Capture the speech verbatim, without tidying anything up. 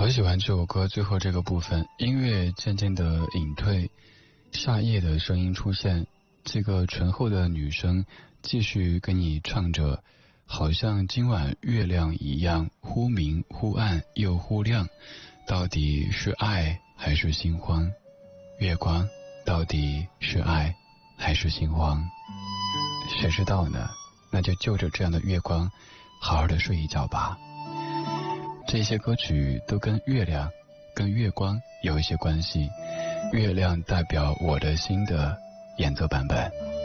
好喜欢这首歌最后这个部分，音乐渐渐的隐退，夏夜的声音出现，这个醇厚的女声继续跟你唱着，好像今晚月亮一样，忽明忽暗又忽亮，到底是爱还是心慌？月光到底是爱还是心慌？谁知道呢？那就就着这样的月光好好的睡一觉吧。这些歌曲都跟月亮跟月光有一些关系，月亮代表我的心的演奏版本。